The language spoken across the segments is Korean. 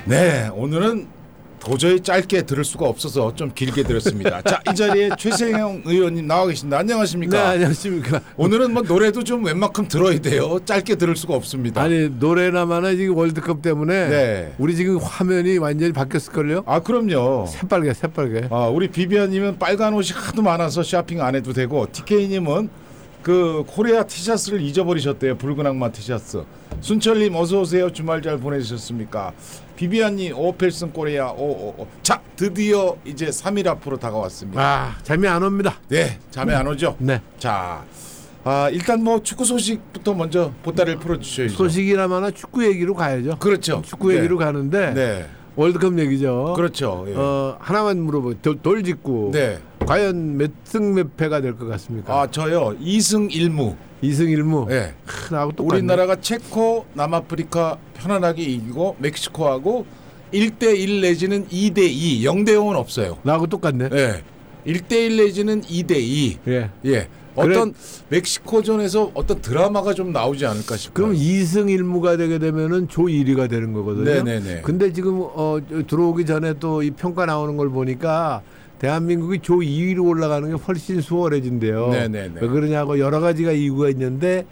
네, 오늘은 도저히 짧게 들을 수가 없어서 좀 길게 들었습니다. 자, 이 자리에 최세형 의원님 나와 계십니다. 안녕하십니까? 네, 안녕하십니까? 오늘은 뭐 노래도 좀 웬만큼 들어야 돼요. 짧게 들을 수가 없습니다. 아니 노래나마나 지금 월드컵 때문에 네. 우리 지금 화면이 완전히 바뀌었을걸요? 아, 그럼요. 새빨개. 우리 비비안님은 빨간 옷이 하도 많아서 쇼핑 안 해도 되고, TK님은 그 코리아 티셔츠를 잊어버리셨대요. 붉은 악마 티셔츠. 순철님 어서 오세요. 주말 잘 보내셨습니까? 비비안님 오펠슨 코리아 자, 드디어 이제 3일 앞으로 다가왔습니다. 아, 잠이 안 옵니다. 네, 잠이 안 오죠? 네. 자, 일단 뭐 축구 소식부터 먼저 보따리를 풀어주셔야죠. 소식이나마나 축구 얘기로 가야죠. 그렇죠. 축구 얘기로 가는데 네. 월드컵 얘기죠. 그렇죠. 예. 하나만 물어보. 돌직구. 네. 과연 몇 승 몇 패가 될 것 같습니까? 저요 2승 1무. 2승 1무. 네. 나하고 똑같네. 우리나라가 체코, 남아프리카 편안하게 이기고 멕시코하고 1대1 내지는 2대2, 0대0은 없어요. 나하고 똑같네. 네. 1대1 내지는 2대2. 예. 예. 어떤 멕시코전에서 어떤 드라마가 좀 나오지 않을까 싶어요. 그럼 2승 1무가 되게 되면은 조 1위가 되는 거거든요. 네네네. 근데 지금 들어오기 전에 또 이 평가 나오는 걸 보니까 대한민국이 조 2위로 올라가는 게 훨씬 수월해진대요. 네네네. 왜 그러냐고 여러 가지가 이유가 있는데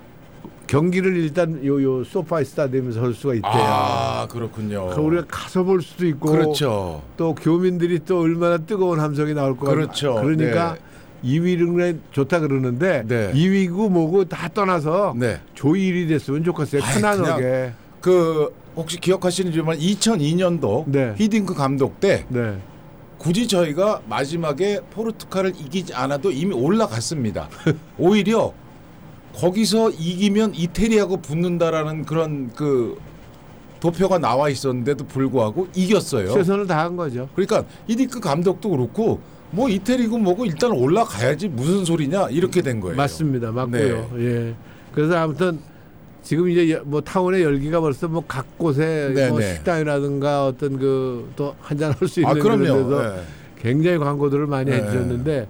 경기를 일단 요 소파 스타디움에서 할 수가 있대요. 아, 그렇군요. 그래서 우리가 가서 볼 수도 있고, 그렇죠. 또 교민들이 또 얼마나 뜨거운 함성이 나올 거 같아요. 그렇죠. 그러니까 네. 2위는 좋다 그러는데 네. 2위고 뭐고 다 떠나서 네. 조 1위 됐으면 좋겠어요. 편안하게. 혹시 기억하시는지만 2002년도 네. 히딩크 감독 때 네. 굳이 저희가 마지막에 포르투갈을 이기지 않아도 이미 올라갔습니다. 오히려 거기서 이기면 이태리하고 붙는다라는 그런 그 도표가 나와 있었는데도 불구하고 이겼어요. 최선을 다한 거죠. 그러니까 히딩크 감독도 그렇고 뭐 이태리고 뭐고 일단 올라가야지 무슨 소리냐 이렇게 된 거예요. 맞습니다. 맞고요. 네. 예. 그래서 아무튼 지금 이제 뭐 타운의 열기가 벌써 뭐 각 곳에 네, 뭐 네. 식당이라든가 어떤 그 또 한잔 할 수 있는 그런 그럼요. 데서 네. 굉장히 광고들을 많이 네. 해주셨는데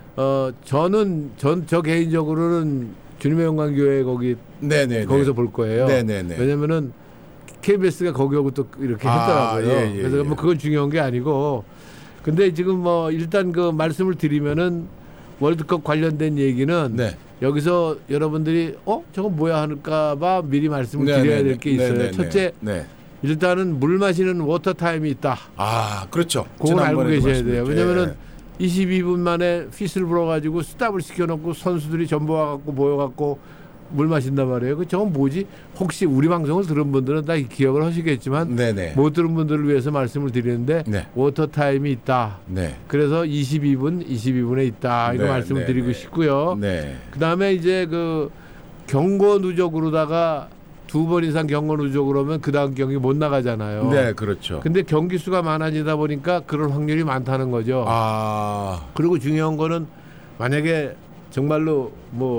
저 개인적으로는 주님의 영광교회 네네. 거기서 볼 거예요. 네네네. 왜냐면은 KBS가 거기하고 또 이렇게 했더라고요. 예, 예, 그래서 예. 뭐 그건 중요한 게 아니고, 근데 지금 뭐 일단 그 말씀을 드리면은 월드컵 관련된 얘기는 네. 여기서 여러분들이 저거 뭐야 할까봐 미리 말씀을 드려야 될 게 있어요. 네네네. 첫째, 네. 일단은 물 마시는 워터 타임이 있다. 그렇죠. 그건 알고 계셔야 돼요. 말씀드렸죠. 왜냐면은 예. 22분 만에 휘슬 불어가지고 스탑을 시켜놓고 선수들이 전부 와갖고 모여갖고 물 마신단 말이에요. 저건 뭐지? 혹시 우리 방송을 들은 분들은 다 기억을 하시겠지만 네네. 못 들은 분들을 위해서 말씀을 드리는데 네. 워터 타임이 있다. 네. 그래서 22분에 있다. 이거 네, 말씀을 네, 드리고 네. 싶고요. 네. 그다음에 이제 그 경고 누적으로다가 2번 이상 경고 누적 그러면 그 다음 경기 못 나가잖아요. 네, 그렇죠. 근데 경기 수가 많아지다 보니까 그럴 확률이 많다는 거죠. 그리고 중요한 거는 만약에 정말로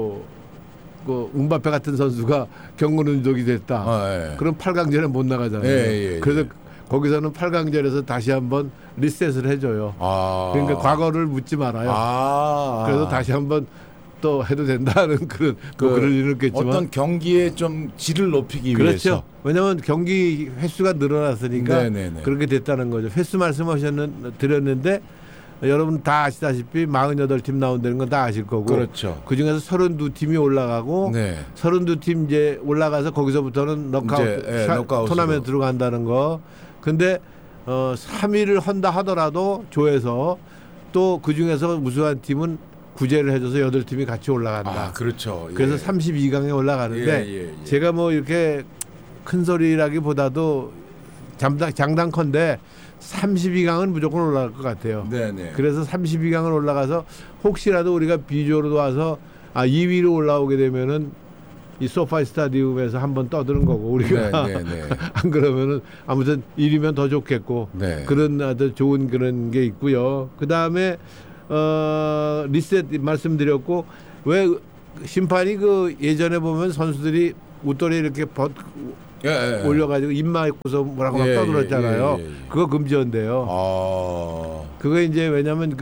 그 음바페 같은 선수가 경고 누적이 됐다. 예. 그럼 8강전에 못 나가잖아요. 예. 그래서 거기서는 8강전에서 다시 한번 리셋을 해줘요. 그러니까 과거를 묻지 말아요. 그래서 다시 한번 또 해도 된다는 그런 그럴 일은 있겠지만 어떤 경기의 좀 질을 높이기 그렇죠. 위해서. 왜냐하면 경기 횟수가 늘어났으니까 네네네. 그렇게 됐다는 거죠. 횟수 드렸는데 여러분 다 아시다시피 48팀 나온다는 건 다 아실 거고. 그렇죠. 그중에서 32팀이 올라가고 네. 32팀 이제 올라가서 거기서부터는 노카웃 토너먼트로 간다는 거. 근데 3위를 한다 하더라도 조에서 또 그중에서 우수한 팀은 구제를 해줘서 8팀이 같이 올라간다. 그렇죠. 예. 그래서 32강에 올라가는데 예. 제가 뭐 이렇게 큰 소리라기보다도 장단컨대 32강은 무조건 올라갈 것 같아요. 네네. 그래서 32강을 올라가서 혹시라도 우리가 비조로 와서 2위로 올라오게 되면은 이 소파 스타디움에서 한번 떠드는 거고 우리가 네네네. 안 그러면은 아무튼 1위면 더 좋겠고 네. 그런 아주 좋은 그런 게 있고요. 그 다음에 리셋 말씀드렸고 왜 심판이 그 예전에 보면 선수들이 웃돌이 이렇게 올려가지고 입 막고서 뭐라고 막 떠들었잖아요. 그거 금지한대요. 그거 이제 왜냐면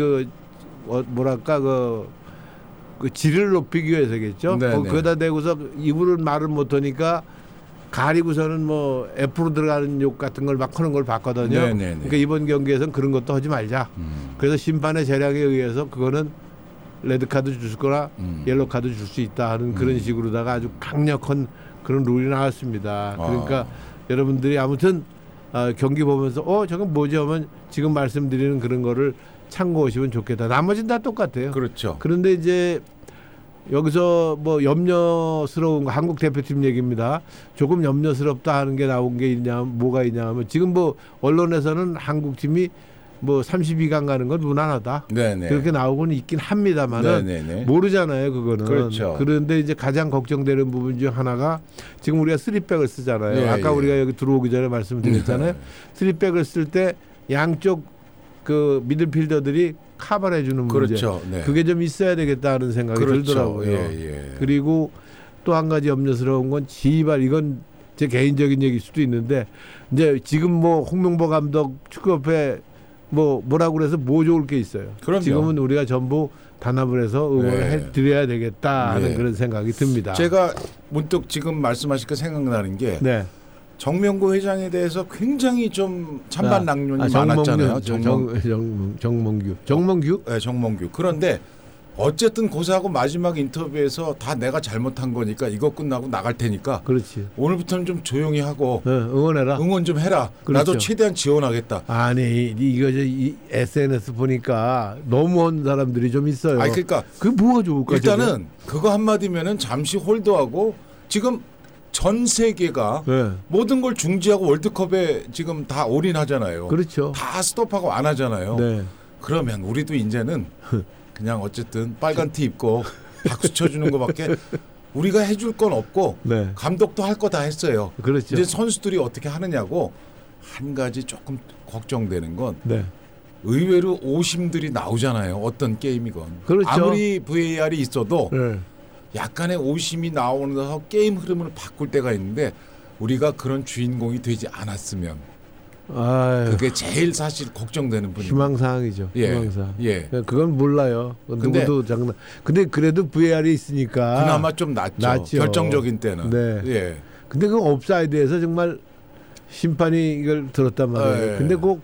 뭐랄까 그 질을 높이기 위해서겠죠. 거기다 대고서 입으로 말을 못하니까 가리고서는 뭐 F로 들어가는 욕 같은 걸 막 하는 걸 봤거든요. 네네네. 그러니까 이번 경기에서는 그런 것도 하지 말자. 그래서 심판의 재량에 의해서 그거는 레드 카드 줄 거나 옐로 카드 줄 수 있다 하는 그런 식으로다가 아주 강력한 그런 룰이 나왔습니다. 그러니까 여러분들이 아무튼 경기 보면서 저건 뭐지 하면 지금 말씀드리는 그런 거를 참고하시면 좋겠다. 나머지는 다 똑같아요. 그렇죠. 그런데 이제 여기서 뭐 염려스러운 거 한국 대표팀 얘기입니다. 조금 염려스럽다 하는 게 나온 게 있냐, 뭐가 있냐 하면 지금 뭐 언론에서는 한국 팀이 뭐 32강 가는 건 무난하다. 네네. 그렇게 나오고는 있긴 합니다만은 네네네. 모르잖아요, 그거는. 그렇죠. 그런데 이제 가장 걱정되는 부분 중 하나가 지금 우리가 3백을 쓰잖아요. 네, 아까 예. 우리가 여기 들어오기 전에 말씀드렸잖아요. 3백을 쓸 때 양쪽 그 미들필더들이 커버해 주는 문제. 그렇죠. 네. 그게 좀 있어야 되겠다는 생각이 그렇죠. 들더라고요. 예. 그리고 또 한 가지 염려스러운 건 지발 이건 제 개인적인 얘기일 수도 있는데 이제 지금 뭐 홍명보 감독 축구협회 뭐라고 그래서 뭐 좋을 게 있어요. 그럼요. 지금은 우리가 전부 단합을 해서 응원을 네. 해드려야 되겠다 하는 네. 그런 생각이 듭니다. 제가 문득 지금 말씀하시니까 생각나는 게 네. 정명구 회장에 대해서 굉장히 좀 찬반낙론이 많았잖아요. 정몽규. 네, 정몽규. 그런데 어쨌든 고사하고 마지막 인터뷰에서 다 내가 잘못한 거니까 이거 끝나고 나갈 테니까 그렇지. 오늘부터는 좀 조용히 하고 응원해라. 응원 좀 해라. 그렇죠. 나도 최대한 지원하겠다. 아니 이거 이 SNS 보니까 너무한 사람들이 좀 있어요. 아니 그러니까 그 뭐가 좋을까? 일단은 그거 한마디면은 잠시 홀드하고 지금 전 세계가 네. 모든 걸 중지하고 월드컵에 지금 다 올인하잖아요. 그렇죠. 다 스톱하고 안 하잖아요. 네. 그러면 우리도 이제는 그냥 어쨌든 빨간 티 입고 박수 쳐주는 것밖에 우리가 해줄 건 없고 네. 감독도 할 거 다 했어요. 그렇죠. 이제 선수들이 어떻게 하느냐고 한 가지 조금 걱정되는 건 네. 의외로 오심들이 나오잖아요. 어떤 게임이건. 그렇죠. 아무리 VAR이 있어도 네. 약간의 오심이 나오면서 게임 흐름을 바꿀 때가 있는데 우리가 그런 주인공이 되지 않았으면 아유, 그게 제일 사실 걱정되는 분이에요. 희망사항이죠. 예. 희망사항. 예. 그건 몰라요. 근데- 누구도 장난. 근데 그래도 VR이 있으니까. 그나마 좀 낫죠. 결정적인 때는. 네. 예. 근데 그 옵사이드에서 정말 심판이 이걸 들었단 말이에요. 예. 근데 그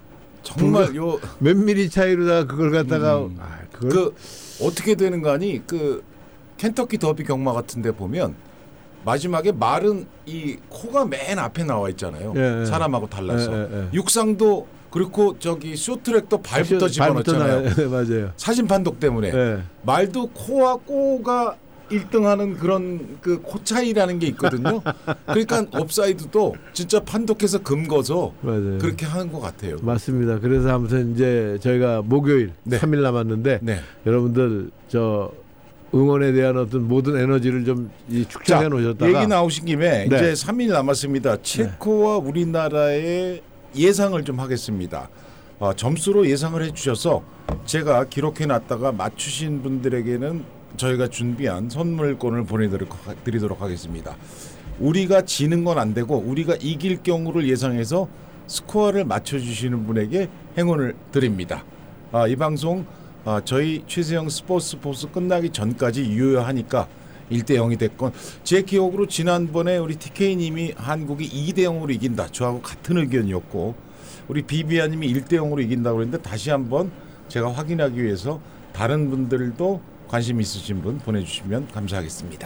정말 요 몇 미리 차이로다가 그걸 갖다가 그걸 그 어떻게 되는 거니 그 켄터키 더비 경마 같은데 보면 마지막에 말은 이 코가 맨 앞에 나와 있잖아요. 예, 예. 사람하고 달라서 예, 예. 육상도 그렇고 저기 쇼트랙도 발부터 집어넣잖아요. 발부터 맞아요. 사진 판독 때문에 예. 말도 코와 꼬가 1등하는 그런 그 코 차이라는 게 있거든요. 그러니까 옵사이드도 진짜 판독해서 금거서 맞아요. 그렇게 하는 것 같아요. 맞습니다. 그래서 아무튼 이제 저희가 목요일 네. 3일 남았는데 네. 여러분들 저 응원에 대한 어떤 모든 에너지를 좀 축적해 놓으셨다가 얘기 나오신 김에 네. 이제 3일 남았습니다. 체코와 우리나라의 예상을 좀 하겠습니다. 점수로 예상을 해주셔서 제가 기록해놨다가 맞추신 분들에게는 저희가 준비한 선물권을 보내드리도록 하겠습니다. 우리가 지는 건 안 되고 우리가 이길 경우를 예상해서 스코어를 맞춰주시는 분에게 행운을 드립니다. 이 방송 저희 최세영 스포츠 끝나기 전까지 유효하니까 1대0이 됐건 제 기억으로 지난번에 우리 TK님이 한국이 2대0으로 이긴다. 저하고 같은 의견이었고 우리 비비아님이 1대0으로 이긴다고 그랬는데 다시 한번 제가 확인하기 위해서 다른 분들도 관심 있으신 분 보내주시면 감사하겠습니다.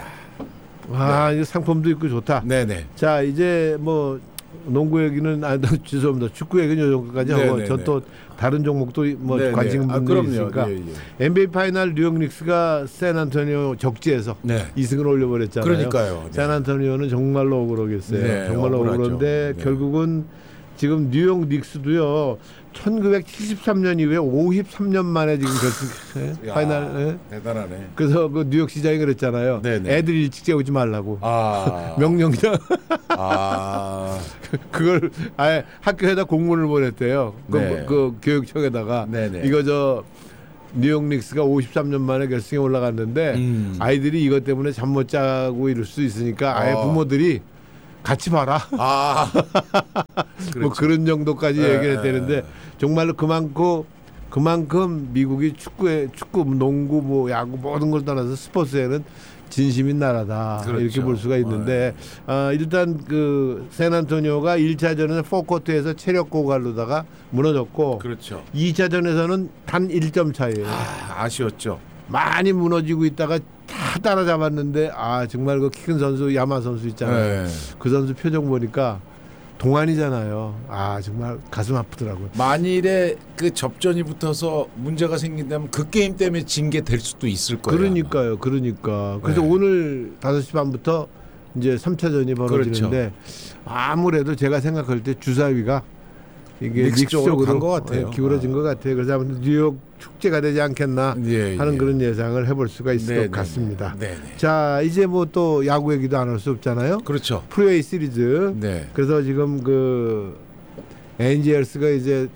이 상품도 있고 좋다. 네네. 자 이제 뭐 농구 얘기는 죄송합니다. 축구 얘기는 요 정도까지 하고 네네네. 전 또 다른 종목도 뭐 네네. 관심 있는 분들이 그럼요. 있으니까 예, 예. NBA 파이널 뉴욕 닉스가 샌안토니오 적지에서 네. 2승을 올려버렸잖아요. 그러니까요. 네. 샌안토니오는 정말로 억울하겠어요. 네, 정말로 억울하죠. 억울한데 네. 결국은 지금 뉴욕 닉스도요 1973년 이후에 53년 만에 지금 결승 야, 파이널. 예? 대단하네. 그래서 그 뉴욕 시장이 그랬잖아요. 네네. 애들 일찍 재우지 말라고. 명령장 그걸 아예 학교에다 공문을 보냈대요. 네. 그 교육청에다가 네네. 이거 저 뉴욕 닉스가 53년 만에 결승에 올라갔는데 아이들이 이것 때문에 잠 못 자고 이럴 수 있으니까 아예 부모들이 같이 봐라. 그렇죠. 뭐 그런 정도까지 네, 얘기를 했다는데 정말로 그만큼 미국이 축구, 농구, 뭐 야구 모든 걸 떠나서 스포츠에는 진심인 나라다 그렇죠. 이렇게 볼 수가 있는데 일단 그 샌안토니오가 1차전에서 포코트에서 체력 고갈로다가 무너졌고 그렇죠. 2차전에서는 단 1점 차이에요. 아쉬웠죠. 많이 무너지고 있다가 다 따라잡았는데 정말 그 키 큰 선수 야마 선수 있잖아요. 네. 그 선수 표정 보니까 동안이잖아요. 정말 가슴 아프더라고요. 만일에 그 접전이 붙어서 문제가 생긴다면 그 게임 때문에 진 게 될 수도 있을 거예요. 그러니까요. 그래서 네. 오늘 5시 반부터 이제 3차전이 벌어지는데 그렇죠. 아무래도 제가 생각할 때 주사위가 이게 닉스 쪽으로 닉스 간것 같아요. 기울어진 것 같아요. 그래서 아무튼 뉴욕 축제가 되지 않겠나 하는 예. 그런 예상을 해볼 수가 있을 네, 것 같습니다. 네. 자, 이제 뭐 또 야구 얘기도 안 할 수 없잖아요. 그렇죠. 프로웨이 시리즈. 네. 그래서 지금 그 엔젤스가 이제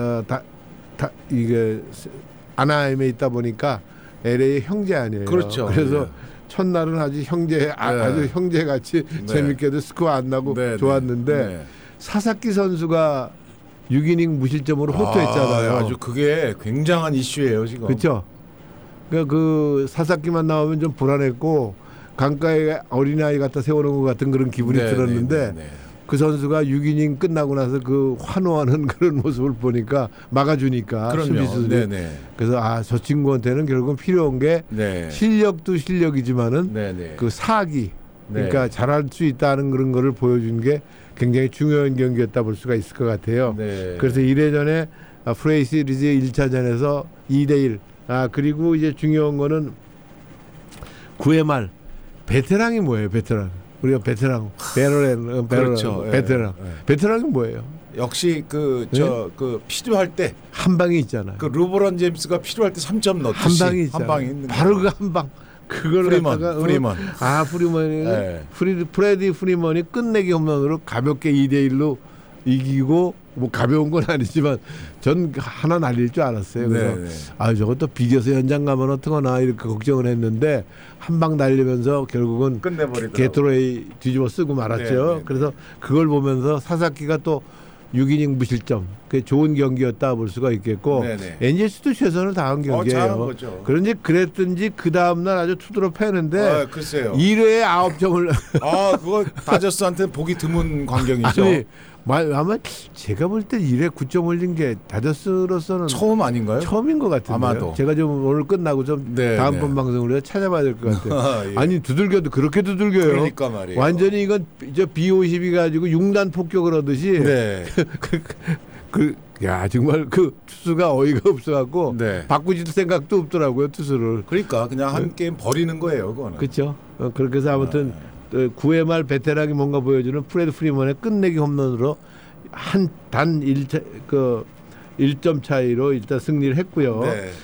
이게 아나하임에 있다 보니까 LA 형제 아니에요. 그렇죠. 그래서 네. 첫날은 아주 아주 형제같이 네. 재밌게도 스코어 안 나고 네, 좋았는데 네. 사사키 선수가 6이닝 무실점으로 호투했잖아요. 아주 그게 굉장한 이슈예요 지금. 그렇죠. 그러니까 그 사사키만 나오면 좀 불안했고 강가에 어린아이 갖다 세우는 것 같은 그런 기분이 들었는데 그 선수가 6이닝 끝나고 나서 그 환호하는 그런 모습을 보니까 막아주니까 수비수들이. 그래서 저 친구한테는 결국은 필요한 게 실력도 실력이지만은 그 사기 그러니까 잘할 수 있다는 그런 거를 보여준 게 굉장히 중요한 경기였다 볼 수가 있을 것 같아요. 그래서 1회전에 프레이 시리즈 1차전에서 2대1 그리고 이제 중요한 거는 9회 말 베테랑이 뭐예요? 베테랑 우리가 베테랑 그렇죠. 베테랑 베테랑이 뭐예요? 역시 그 필요할 때 한 방이 있잖아요. 그 르브론 제임스가 필요할 때 3점 넣듯이 한 방이 있잖아요. 한 방이 있는 바로 그 한 방. 그걸 프리먼. 프리먼이 프레디 프리먼이 끝내기 홈런으로 가볍게 2대1로 이기고 뭐 가벼운 건 아니지만 전 하나 날릴 줄 알았어요. 그래서 저것도 비겨서 연장 가면 어떡하나 이렇게 걱정을 했는데 한 방 날리면서 결국은 게토레이 뒤집어 쓰고 말았죠. 그래서 그걸 보면서 사사키가 또 6이닝 무실점 그 좋은 경기였다 볼 수가 있겠고 엔젤스도 최선을 다한 경기예요. 그런지 그랬든지 그 다음날 아주 투드로 패는데 글쎄요. 1회에 9점을 그거 다저스한테 보기 드문 광경이죠. 아마 제가 볼 때 1회 9점 올린 게 다저스로서는 처음 아닌가요? 처음인 것 같은데요. 아마도. 제가 좀 오늘 끝나고 좀 다음번 방송으로 찾아봐야 될 것 같아요. 아니 두들겨도 그렇게 두들겨요. 그러니까 말이에요. 완전히 이건 B52 가지고 6단 폭격을 하듯이 정말 그 투수가 어이가 없어갖고 바꾸질 생각도 없더라고요 투수를. 그러니까 그냥 한 게임 버리는 거예요 그거는. 그렇죠. 그렇게 해서 아무튼 9회 말 베테랑이 뭔가 보여주는 프레드 프리먼의 끝내기 홈런으로 단 1점 차이로 일단 승리를 했고요.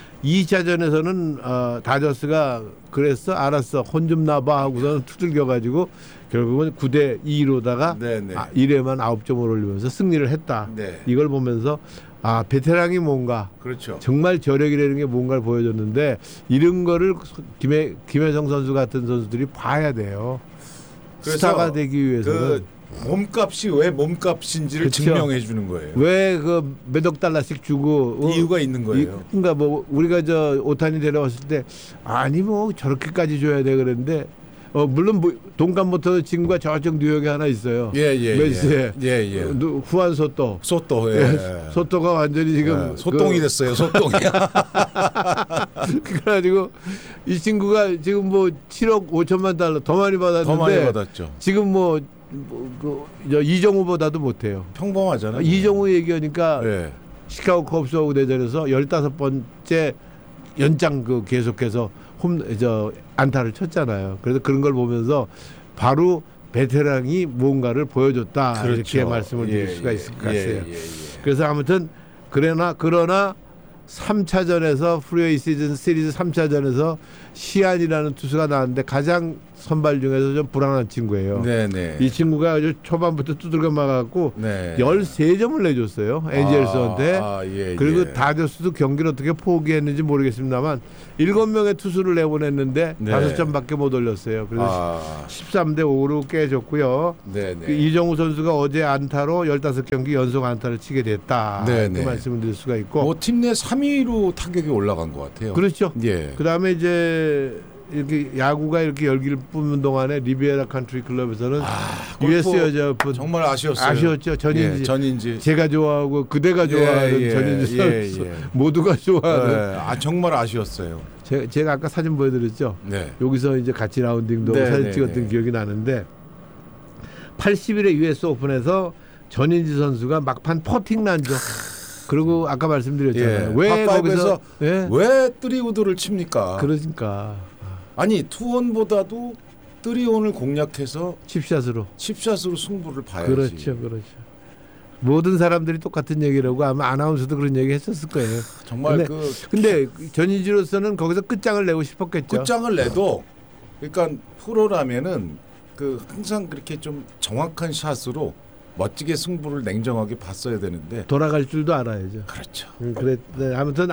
2차전에서는 다저스가 그랬어 알았어 혼 좀 나봐 하고서는 투들겨가지고 결국은 9대2로다가 1회만 9점을 올리면서 승리를 했다. 이걸 보면서 베테랑이 뭔가 정말 저력이라는 게 뭔가를 보여줬는데 이런 거를 김혜성 선수 같은 선수들이 봐야 돼요. 스타가 되기 위해서는 몸값이 왜 몸값인지를 증명해 주는 거예요. 왜 그 몇억 달러씩 주고 이유가 있는 거예요. 그러니까 뭐 우리가 오타니 데려왔을 때 아니 뭐 저렇게까지 줘야 돼 그랬는데 물론 동감 모터 친구가 저쪽 뉴욕에 하나 있어요. 메시에 후안 소토. 소토가 완전히 지금 소똥이 됐어요. 소똥이. 그래가지고 이 친구가 지금 뭐 7억 5천만 달러 더 많이 받았는데 더 많이 받았죠. 지금 이정우보다도 못해요. 평범하잖아요. 이정우 얘기하니까 시카고 컵스하고 대전에서 15번째 연장 계속해서 안타를 쳤잖아요. 그래서 그런 걸 보면서 바로 베테랑이 뭔가를 보여줬다 이렇게 말씀을 드릴 수가 있을 것 같아요. 그래서 아무튼 그러나 3차전에서 프리웨이 시리즈 3차전에서 시안이라는 투수가 나왔는데 가장 선발 중에서 좀 불안한 친구예요. 이 친구가 아주 초반부터 두들겨 막았고 13점을 내줬어요. 엔젤스한테. 그리고 다저스도 경기를 어떻게 포기했는지 모르겠습니다만 7명의 투수를 내보냈는데 5점밖에 못 올렸어요. 그래서 13대 5로 깨졌고요. 이정우 선수가 어제 안타로 15경기 연속 안타를 치게 됐다. 그 말씀을 드릴 수가 있고 팀 내 3위로 타격이 올라간 것 같아요. 그렇죠. 그다음에 이제 이렇게 야구가 이렇게 열기를 뿜는 동안에 리비에라 컨트리 클럽에서는 US 골프 여자 오픈 정말 아쉬웠어요. 아쉬웠죠. 전인지, 예, 전인지. 제가 좋아하고 그대가 좋아하는 전인지 선수 모두가 좋아하는. 정말 아쉬웠어요. 제가 아까 사진 보여드렸죠. 네. 여기서 이제 같이 라운딩도 하고 사진 찍었던 기억이 나는데 80일에 US 오픈에서 전인지 선수가 막판 퍼팅 난죠. 그리고 아까 말씀드렸잖아요. 왜 거기서 왜 뜨리우드를 칩니까? 그러니까 아니 투혼보다도 뜨리온을 공략해서 칩샷으로 승부를 봐야지. 그렇죠. 모든 사람들이 똑같은 얘기라고 아마 아나운서도 그런 얘기 했었을 거예요. 정말 근데 전인지로서는 거기서 끝장을 내고 싶었겠죠. 끝장을 내도 그러니까 프로라면은 항상 그렇게 좀 정확한 샷으로 멋지게 승부를 냉정하게 봤어야 되는데 돌아갈 줄도 알아야죠. 그렇죠. 그래 아무튼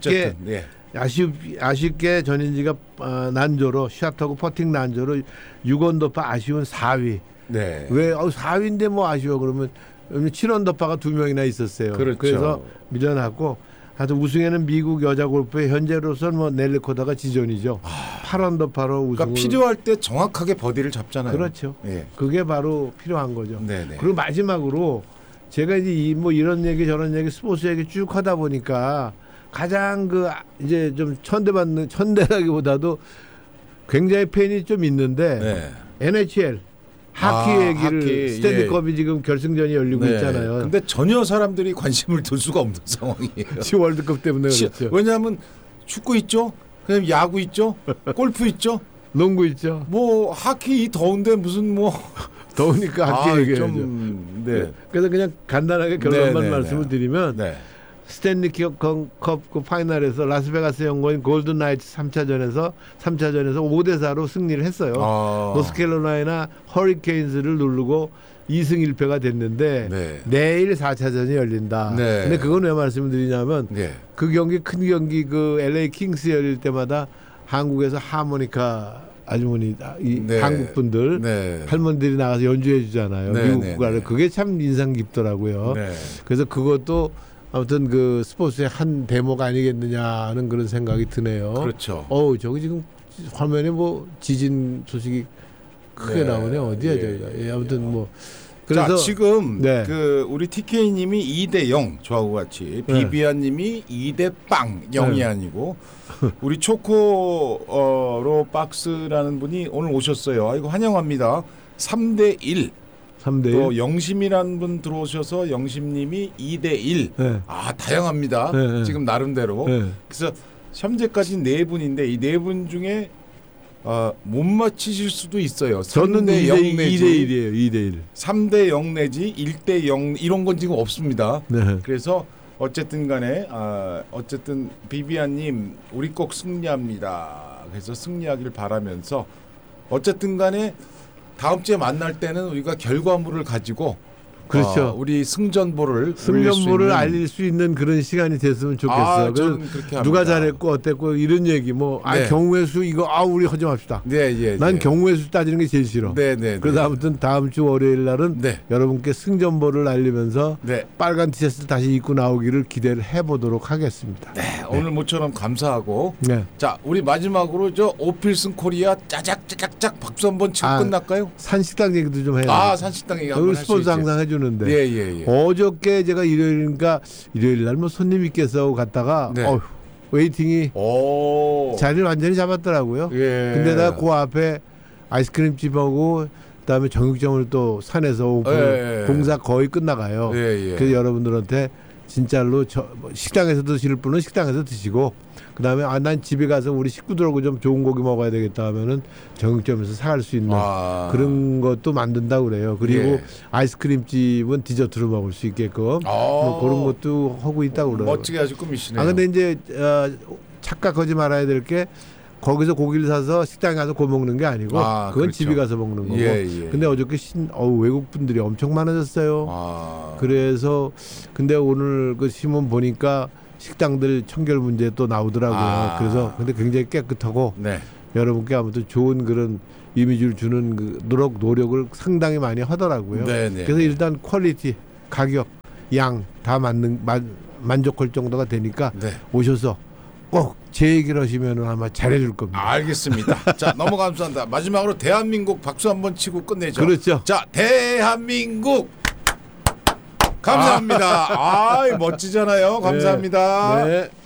아쉽게 전인지가 난조로 샷하고 퍼팅 난조로 6언더파 아쉬운 4위. 네. 왜 4위인데 뭐 아쉬워 그러면 7언더파가 2명이나 있었어요. 그렇죠. 그래서 밀려났고 하여튼 우승에는 미국 여자 골프의 현재로서는 뭐 넬리 코다가 지존이죠. 8언더파로 우승을. 그러니까 필요할 때 정확하게 버디를 잡잖아요. 그렇죠. 예. 그게 바로 필요한 거죠. 네네. 그리고 마지막으로 제가 이제 뭐 이런 얘기 저런 얘기 스포츠 얘기 쭉 하다 보니까 가장 이제 좀 천대라기보다도 굉장히 팬이 좀 있는데 NHL 하키 얘기를 스탠리컵이 지금 결승전이 열리고 있잖아요. 근데 전혀 사람들이 관심을 둘 수가 없는 상황이에요. 월드컵 때문에 그렇죠. 왜냐하면 축구 있죠. 그다음 야구 있죠. 골프 있죠. 농구 있죠. 뭐 하키 더운데 무슨 뭐 더우니까 하키 얘기해야죠. 그래서 그냥 간단하게 결론만 말씀을 드리면 스탠리컵 그 파이널에서 라스베가스 연고인 골든 나이츠 3차전에서 5대4로 승리를 했어요. 노스캐롤라이나 허리케인즈를 누르고 2승 1패가 됐는데 내일 4차전이 열린다. 근데 그건 왜 말씀드리냐면 그 경기 큰 경기 LA 킹스 열릴 때마다 한국에서 하모니카 아주머니 한국 분들 할머니들이 나가서 연주해 주잖아요. 미국 국가를. 그게 참 인상 깊더라고요. 그래서 그것도 아무튼 스포츠의 한 대목 아니겠느냐는 그런 생각이 드네요. 그렇죠. 저기 지금 화면에 뭐 지진 소식이 크게 나오네. 어디야 저기가. 아무튼 뭐 그래서 지금 우리 TK님이 2대0 저하고 같이 비비안님이 2대 빵 0이 아니고 우리 초코로 박스라는 분이 오늘 오셨어요. 아이고 환영합니다. 3대1. 또 영심이라는 분 들어오셔서 영심님이 2대1. 다양합니다. 지금 나름대로. 그래서 현재까지 4분인데 이 4분 중에 못 맞히실 수도 있어요. 저는 2대 1이에요. 2대1. 3대 0 내지 1대 0 이런 건 지금 없습니다. 그래서 어쨌든 간에 어쨌든 비비안님 우리 꼭 승리합니다. 그래서 승리하기를 바라면서 어쨌든 간에 다음 주에 만날 때는 우리가 결과물을 가지고 그렇죠. 우리 승전보를 알릴 수 있는 그런 시간이 됐으면 좋겠어요. 저는 그렇게 합니다. 누가 잘했고 어땠고 이런 얘기 경우의 수 이거 우리 하지 맙시다. 난 경우의 수 따지는 게 제일 싫어. 그래서 아무튼 다음 주 월요일 날은 여러분께 승전보를 알리면서 빨간 티셔츠 다시 입고 나오기를 기대를 해보도록 하겠습니다. 오늘 모처럼 감사하고 자 우리 마지막으로 오필슨 코리아 짜작짜작짝 박수 한번 치고 끝날까요? 산식당 얘기도 좀 해요. 산식당 얘기 한번 할 수 있죠. 스포츠 항상 해주는데 어저께 제가 일요일 날 뭐 손님 있겠어 갔다가 웨이팅이 자리를 완전히 잡았더라고요. 근데다가 그 앞에 아이스크림 집하고 그다음에 정육점을 또 산에서 오픈 공사 거의 끝나가요. 그래서 여러분들한테 진짜로 식당에서 드실 분은 식당에서 드시고 그다음에 난 집에 가서 우리 식구들하고 좀 좋은 고기 먹어야 되겠다 하면은 정육점에서 사갈 수 있는 그런 것도 만든다고 그래요. 그리고 아이스크림 집은 디저트로 먹을 수 있게끔 뭐 그런 것도 하고 있다고 그래요. 멋지게 아주 꾸미시네요. 근데 이제 착각하지 말아야 될 게 거기서 고기를 사서 식당에 가서 구워 먹는 게 아니고 그건 그렇죠. 집에 가서 먹는 거고. 근데 어저께 외국 분들이 엄청 많아졌어요. 그래서 근데 오늘 그 신문 보니까 식당들 청결 문제 또 나오더라고요. 그래서 근데 굉장히 깨끗하고 여러분께 아무튼 좋은 그런 이미지를 주는 그 노력을 상당히 많이 하더라고요. 그래서 일단 퀄리티, 가격, 양 다 만족할 정도가 되니까 오셔서 꼭 제 얘기를 하시면 아마 잘해줄 겁니다. 알겠습니다. 자, 너무 감사합니다. 마지막으로 대한민국 박수 한번 치고 끝내죠. 그렇죠. 자, 대한민국 감사합니다. 아, 멋지잖아요. 감사합니다. 네.